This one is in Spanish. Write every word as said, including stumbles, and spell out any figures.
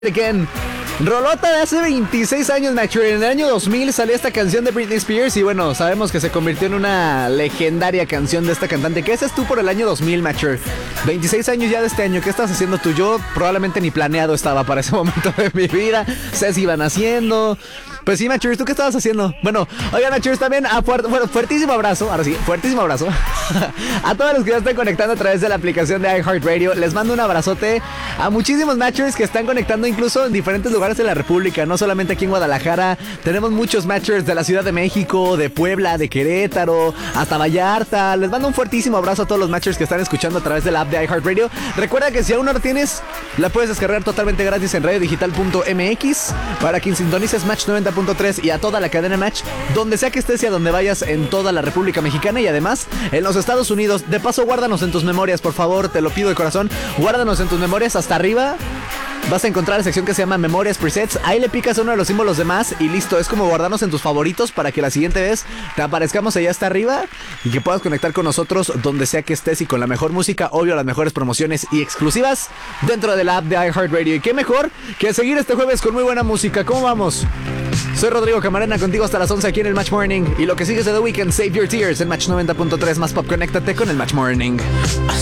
Again. Rolota de hace veintiséis años, Nacho. En el año dos mil salió esta canción de Britney Spears y bueno, sabemos que se convirtió en una legendaria canción de esta cantante. ¿Qué haces tú por el año dos mil, Macho? veintiséis años ya de este año, ¿qué estás haciendo tú? Yo probablemente ni planeado estaba para ese momento de mi vida. Sé si iban haciendo. Pues sí, Macho, ¿tú qué estabas haciendo? Bueno, oigan, Macho, también a fuert- bueno, fuertísimo abrazo, ahora sí, fuertísimo abrazo a todos los que ya están conectando a través de la aplicación de iHeartRadio. Les mando un abrazote a muchísimos Matchers que están conectando incluso en diferentes lugares de la República, no solamente aquí en Guadalajara. Tenemos muchos Matchers de la Ciudad de México, de Puebla, de Querétaro, hasta Vallarta. Les mando un fuertísimo abrazo a todos los Matchers que están escuchando a través de la app de iHeartRadio. Recuerda que si aún no la tienes, la puedes descargar totalmente gratis en radio digital punto m x para quien sintonices Match noventa punto tres y a toda la cadena Match, donde sea que estés y a donde vayas en toda la República Mexicana y además en los Estados Unidos. De paso, guárdanos en tus memorias, por favor, te lo pido de corazón. Guárdanos en tus memorias hasta arriba. Vas a encontrar la sección que se llama Memorias Presets. Ahí le picas a uno de los símbolos de más y listo. Es como guardarnos en tus favoritos para que la siguiente vez te aparezcamos allá hasta arriba y que puedas conectar con nosotros donde sea que estés y con la mejor música, obvio, las mejores promociones y exclusivas dentro de la app de iHeartRadio. Y qué mejor que seguir este jueves con muy buena música. ¿Cómo vamos? Soy Rodrigo Camarena, contigo hasta las once aquí en el Match Morning. Y lo que sigue es de The Weeknd, Save Your Tears en Match noventa punto tres. Más pop, conéctate con el Match Morning.